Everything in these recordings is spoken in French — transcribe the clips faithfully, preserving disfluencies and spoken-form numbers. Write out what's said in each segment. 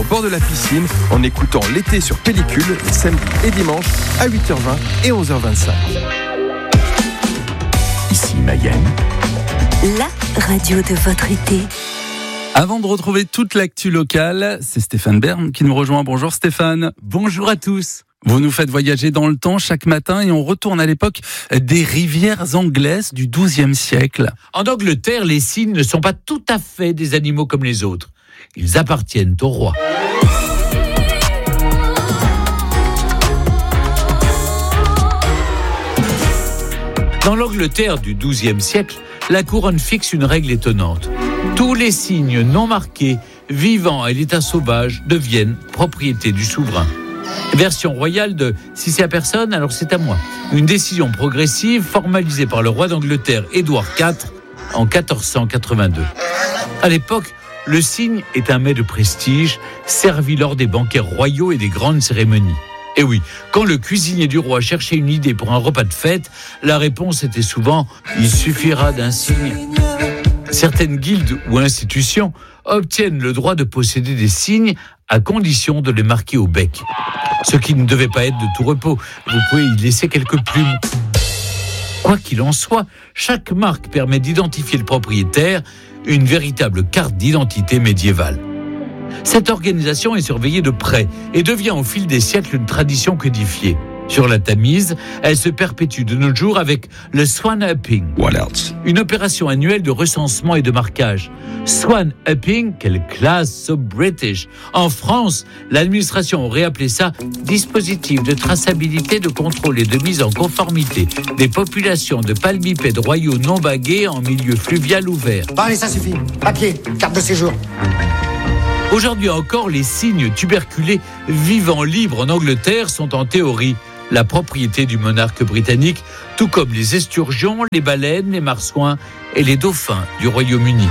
au bord de la piscine en écoutant l'été sur pellicule les samedis et dimanches à huit heures vingt et onze heures vingt-cinq. Ici Mayenne, la radio de votre été. Avant de retrouver toute l'actu locale, c'est Stéphane Bern qui nous rejoint. Bonjour Stéphane. Bonjour à tous. Vous nous faites voyager dans le temps chaque matin et on retourne à l'époque des rivières anglaises du douzième siècle. En Angleterre, les cygnes ne sont pas tout à fait des animaux comme les autres. Ils appartiennent au roi. Dans l'Angleterre du douzième siècle, la couronne fixe une règle étonnante. Tous les cygnes non marqués, vivant à l'état sauvage, deviennent propriété du souverain. Version royale de « si c'est à personne, alors c'est à moi ». Une décision progressive formalisée par le roi d'Angleterre Édouard quatre en quatorze cent quatre-vingt-deux. À l'époque, le cygne est un mets de prestige, servi lors des banquets royaux et des grandes cérémonies. Et oui, quand le cuisinier du roi cherchait une idée pour un repas de fête, la réponse était souvent « il suffira d'un cygne ». Certaines guildes ou institutions obtiennent le droit de posséder des cygnes à condition de les marquer au bec. Ce qui ne devait pas être de tout repos. Vous pouvez y laisser quelques plumes. Quoi qu'il en soit, chaque marque permet d'identifier le propriétaire, une véritable carte d'identité médiévale. Cette organisation est surveillée de près et devient au fil des siècles une tradition codifiée. Sur la Tamise, elle se perpétue de nos jours avec le Swan Upping, une opération annuelle de recensement et de marquage. Swan Upping, quelle classe so British. En France, l'administration aurait appelé ça dispositif de traçabilité, de contrôle et de mise en conformité des populations de palmipèdes royaux non bagués en milieu fluvial ouvert. Bon, allez, ça suffit. Papier, carte de séjour. Aujourd'hui encore, les cygnes tuberculés vivant libres en Angleterre sont en théorie la propriété du monarque britannique, tout comme les esturgeons, les baleines, les marsouins et les dauphins du Royaume-Uni.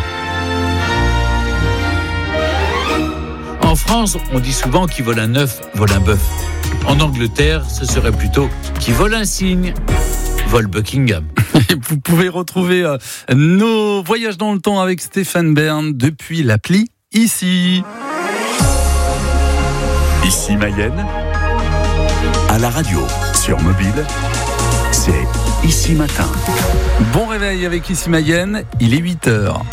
En France, on dit souvent qui vole un œuf, vole un bœuf. En Angleterre, ce serait plutôt qui vole un cygne, vole Buckingham. Et vous pouvez retrouver euh, nos voyages dans le temps avec Stéphane Bern depuis l'appli Ici. Ici Mayenne, à la radio, sur mobile, c'est Ici Matin. Bon réveil avec Ici Mayenne, il est huit heures.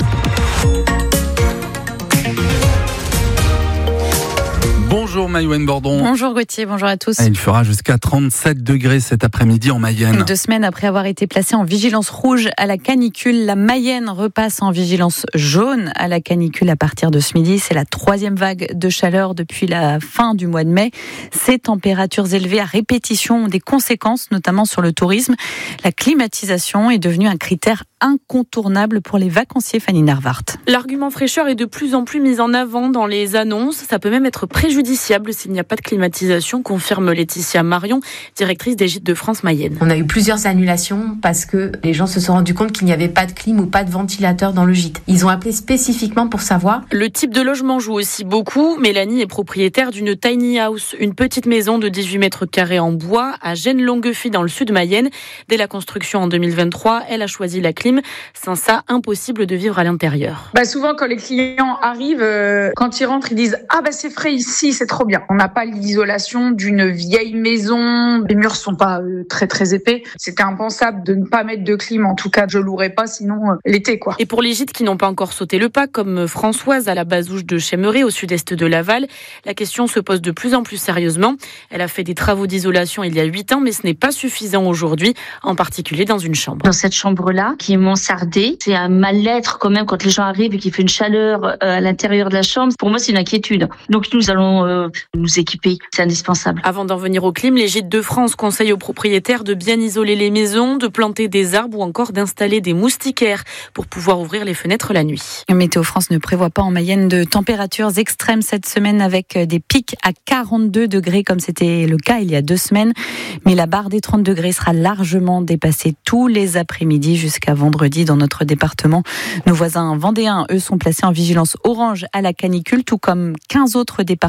Bonjour Maïwen Bordon. Bonjour Gauthier, bonjour à tous. Il fera jusqu'à trente-sept degrés cet après-midi en Mayenne. Deux semaines après avoir été placée en vigilance rouge à la canicule, la Mayenne repasse en vigilance jaune à la canicule à partir de ce midi. C'est la troisième vague de chaleur depuis la fin du mois de mai. Ces températures élevées à répétition ont des conséquences, notamment sur le tourisme. La climatisation est devenue un critère incontournable pour les vacanciers, Fanny Narvart. L'argument fraîcheur est de plus en plus mis en avant dans les annonces. Ça peut même être préjudiciable s'il n'y a pas de climatisation, confirme Laetitia Marion, directrice des Gîtes de France Mayenne. On a eu plusieurs annulations parce que les gens se sont rendus compte qu'il n'y avait pas de clim ou pas de ventilateur dans le gîte. Ils ont appelé spécifiquement pour savoir. Le type de logement joue aussi beaucoup. Mélanie est propriétaire d'une tiny house, une petite maison de dix-huit mètres carrés en bois à Gênes-Longuefie dans le sud Mayenne. Dès la construction en deux mille vingt-trois, elle a choisi la clim. Sans ça, impossible de vivre à l'intérieur. Bah souvent, quand les clients arrivent, euh, quand ils rentrent, ils disent « Ah bah c'est frais ici, c'est trop bien ». On n'a pas l'isolation d'une vieille maison. Les murs sont pas euh, très très épais. C'était impensable de ne pas mettre de clim. En tout cas, je louerais pas sinon euh, l'été quoi. Et pour les gîtes qui n'ont pas encore sauté le pas, comme Françoise à la Bazouche de Chémeret, au sud-est de Laval, la question se pose de plus en plus sérieusement. Elle a fait des travaux d'isolation il y a huit ans, mais ce n'est pas suffisant aujourd'hui, en particulier dans une chambre. Dans cette chambre-là, qui est mansardée, c'est un mal-être quand même quand les gens arrivent et qu'il fait une chaleur euh, à l'intérieur de la chambre. Pour moi, c'est une inquiétude. Donc nous allons euh, nous équiper, c'est indispensable. Avant d'en venir au clim, les Gîtes de France conseillent aux propriétaires de bien isoler les maisons, de planter des arbres ou encore d'installer des moustiquaires pour pouvoir ouvrir les fenêtres la nuit. Météo France ne prévoit pas en Mayenne de températures extrêmes cette semaine avec des pics à quarante-deux degrés comme c'était le cas il y a deux semaines. Mais la barre des trente degrés sera largement dépassée tous les après-midi jusqu'à vendredi dans notre département. Nos voisins vendéens, eux, sont placés en vigilance orange à la canicule, tout comme quinze autres départements.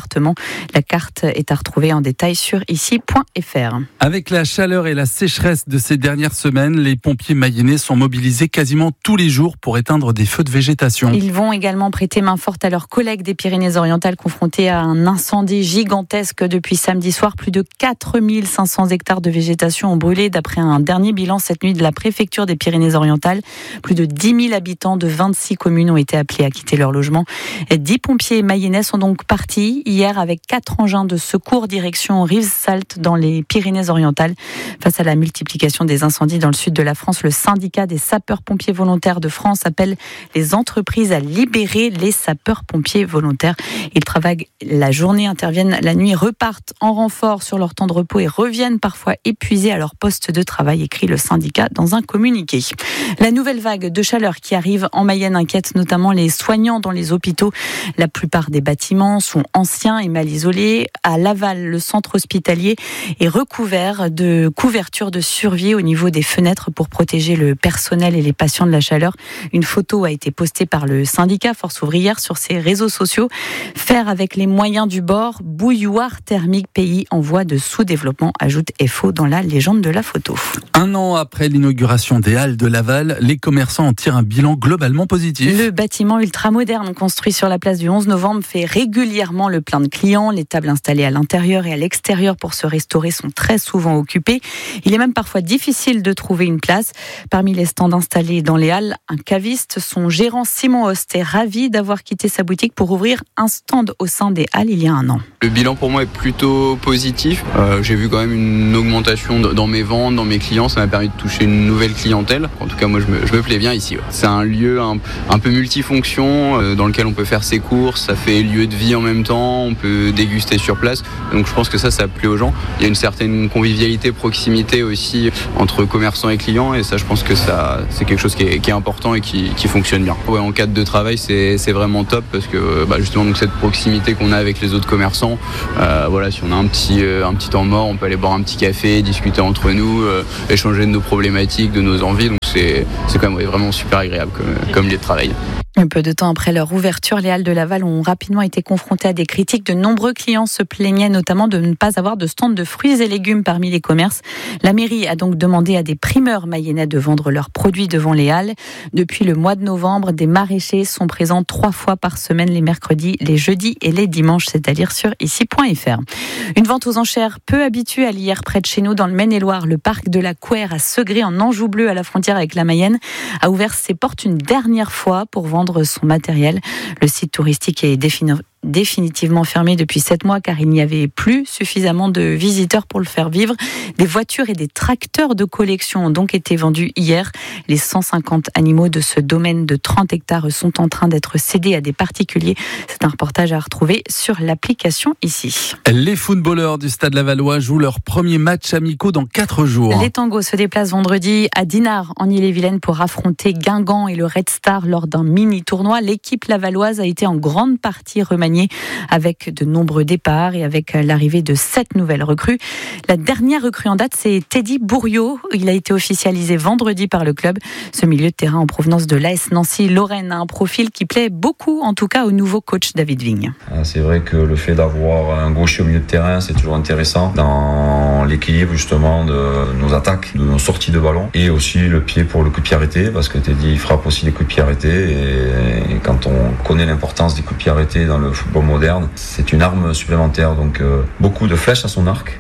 La carte est à retrouver en détail sur ici point f r. Avec la chaleur et la sécheresse de ces dernières semaines, les pompiers mayennais sont mobilisés quasiment tous les jours pour éteindre des feux de végétation. Ils vont également prêter main forte à leurs collègues des Pyrénées-Orientales confrontés à un incendie gigantesque depuis samedi soir. Plus de quatre mille cinq cents hectares de végétation ont brûlé d'après un dernier bilan cette nuit de la préfecture des Pyrénées-Orientales. Plus de dix mille habitants de vingt-six communes ont été appelés à quitter leur logement. dix pompiers mayennais sont donc partis hier avec quatre engins de secours direction Rivesaltes dans les Pyrénées-Orientales. Face à la multiplication des incendies dans le sud de la France, le syndicat des sapeurs-pompiers volontaires de France appelle les entreprises à libérer les sapeurs-pompiers volontaires. Ils travaillent la journée, interviennent la nuit, repartent en renfort sur leur temps de repos et reviennent parfois épuisés à leur poste de travail, écrit le syndicat dans un communiqué. La nouvelle vague de chaleur qui arrive en Mayenne inquiète notamment les soignants dans les hôpitaux. La plupart des bâtiments sont anciens et mal isolés. À Laval, le centre hospitalier est recouvert de couvertures de survie au niveau des fenêtres pour protéger le personnel et les patients de la chaleur. Une photo a été postée par le syndicat Force ouvrière sur ses réseaux sociaux. Faire avec les moyens du bord, bouilloire thermique, pays en voie de sous-développement, ajoute F O dans la légende de la photo. Un an après l'inauguration des Halles de Laval, les commerçants en tirent un bilan globalement positif. Le bâtiment ultramoderne construit sur la place du onze novembre fait régulièrement le plein de clients. Les tables installées à l'intérieur et à l'extérieur pour se restaurer sont très souvent occupées. Il est même parfois difficile de trouver une place. Parmi les stands installés dans les halles, un caviste, son gérant Simon Host, est ravi d'avoir quitté sa boutique pour ouvrir un stand au sein des halles il y a un an. Le bilan pour moi est plutôt positif. Euh, j'ai vu quand même une augmentation dans mes ventes, dans mes clients. Ça m'a permis de toucher une nouvelle clientèle. En tout cas, moi, je me, je me plais bien ici. Ouais. C'est un lieu un, un peu multifonction euh, dans lequel on peut faire ses courses. Ça fait lieu de vie en même temps. On peut déguster sur place. Donc, je pense que ça, ça plaît aux gens. Il y a une certaine convivialité, proximité aussi entre commerçants et clients. Et ça, je pense que ça, c'est quelque chose qui est, qui est important et qui, qui fonctionne bien. Ouais, en cadre de travail, c'est, c'est vraiment top parce que bah, justement, donc, cette proximité qu'on a avec les autres commerçants, euh, voilà, si on a un petit, euh, un petit temps mort, on peut aller boire un petit café, discuter entre nous, euh, échanger de nos problématiques, de nos envies. Donc c'est, c'est quand même ouais, vraiment super agréable comme, comme lieu de travail. Un peu de temps après leur ouverture, les Halles de Laval ont rapidement été confrontées à des critiques. De nombreux clients se plaignaient notamment de ne pas avoir de stand de fruits et légumes parmi les commerces. La mairie a donc demandé à des primeurs mayennais de vendre leurs produits devant les halles. Depuis le mois de novembre, des maraîchers sont présents trois fois par semaine, les mercredis, les jeudis et les dimanches, c'est-à-dire sur ici point f r. Une vente aux enchères peu habituelle hier près de chez nous dans le Maine-et-Loire. Le parc de la Couère à Segré, en Anjou bleu à la frontière avec la Mayenne, a ouvert ses portes une dernière fois pour vendre son matériel. Le site touristique est défini définitivement fermé depuis sept mois car il n'y avait plus suffisamment de visiteurs pour le faire vivre. Des voitures et des tracteurs de collection ont donc été vendus hier. Les cent cinquante animaux de ce domaine de trente hectares sont en train d'être cédés à des particuliers. C'est un reportage à retrouver sur l'application ici. Les footballeurs du Stade Lavallois jouent leur premier match amicaux dans quatre jours. Les Tangos se déplacent vendredi à Dinard en Ille-et-Vilaine pour affronter Guingamp et le Red Star lors d'un mini-tournoi. L'équipe lavalloise a été en grande partie remaniée avec de nombreux départs et avec l'arrivée de sept nouvelles recrues. La dernière recrue en date, c'est Teddy Bourriot. Il a été officialisé vendredi par le club. Ce milieu de terrain en provenance de l'A S Nancy-Lorraine a un profil qui plaît beaucoup, en tout cas au nouveau coach David Vigne. C'est vrai que le fait d'avoir un gaucher au milieu de terrain, c'est toujours intéressant dans l'équilibre justement de nos attaques, de nos sorties de ballon et aussi le pied pour le coup de pied arrêté parce que Teddy frappe aussi des coups de pied arrêtés et quand on connaît l'importance des coups de pied arrêtés dans le football moderne, c'est une arme supplémentaire, donc euh, beaucoup de flèches à son arc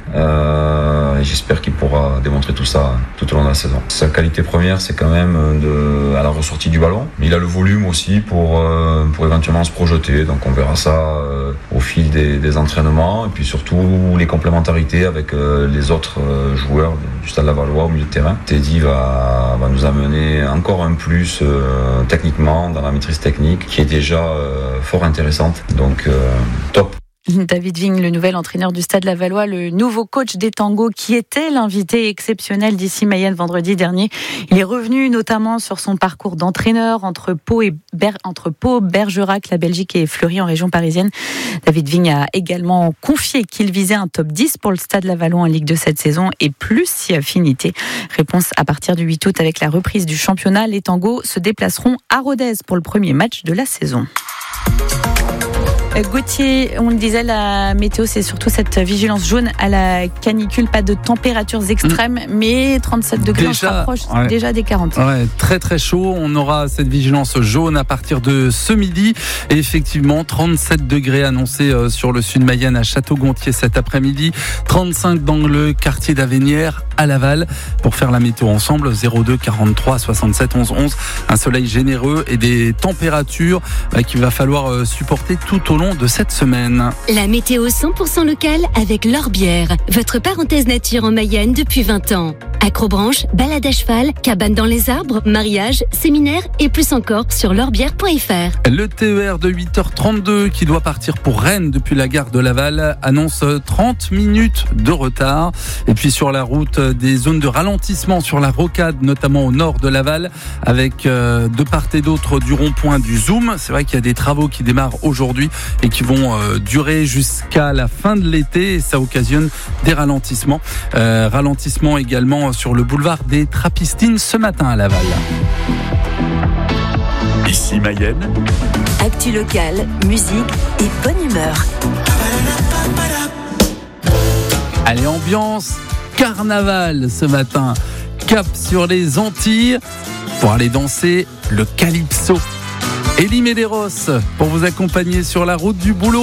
euh, et j'espère qu'il pourra démontrer tout ça tout au long de la saison. Sa qualité première, c'est quand même de, à la ressortie du ballon, mais il a le volume aussi pour, euh, pour éventuellement se projeter, donc on verra ça euh, au fil des, des entraînements et puis surtout les complémentarités avec euh, les autres euh, joueurs du Stade Lavallois au milieu de terrain. Teddy va, va nous amener encore un plus euh, techniquement dans la maîtrise technique qui est déjà euh, fort intéressante. Donc, euh, top. David Vigne, le nouvel entraîneur du Stade Lavallois, le nouveau coach des Tangos qui était l'invité exceptionnel d'ici Mayenne vendredi dernier. Il est revenu notamment sur son parcours d'entraîneur entre Pau, et Ber- entre Pau, Bergerac, la Belgique et Fleury en région parisienne. David Vigne a également confié qu'il visait un top dix pour le Stade Lavallois en Ligue deux cette saison et plus si affinité. Réponse à partir du huit août avec la reprise du championnat. Les Tangos se déplaceront à Rodez pour le premier match de la saison. Gauthier, on le disait, la météo, c'est surtout cette vigilance jaune à la canicule. Pas de températures extrêmes, mmh. mais trente-sept degrés, déjà, on se rapproche ouais. déjà des quarante. Ouais, très très chaud. On aura cette vigilance jaune à partir de ce midi. Et effectivement, trente-sept degrés annoncés sur le sud Mayenne à Château-Gontier cet après-midi. trente-cinq dans le quartier d'Avenières à Laval. Pour faire la météo ensemble, zéro deux quarante-trois soixante-sept onze onze. Un soleil généreux et des températures qu'il va falloir supporter tout au long de cette semaine. La météo cent pour cent locale avec L'Orbière, votre parenthèse nature en Mayenne depuis vingt ans. Acrobranche, balade à cheval, cabane dans les arbres, mariage, séminaire et plus encore sur l'orbière point f r. Le T E R de huit heures trente-deux qui doit partir pour Rennes depuis la gare de Laval annonce trente minutes de retard. Et puis sur la route, des zones de ralentissement sur la rocade, notamment au nord de Laval, avec euh, de part et d'autre du rond-point du Zoom. C'est vrai qu'il y a des travaux qui démarrent aujourd'hui et qui vont euh, durer jusqu'à la fin de l'été et ça occasionne des ralentissements. Euh, ralentissements également sur le boulevard des Trappistines ce matin à Laval. Ici Mayenne. Actu locale, musique et bonne humeur. Allez, ambiance carnaval ce matin. Cap sur les Antilles pour aller danser le calypso. Elie Medeiros pour vous accompagner sur la route du boulot.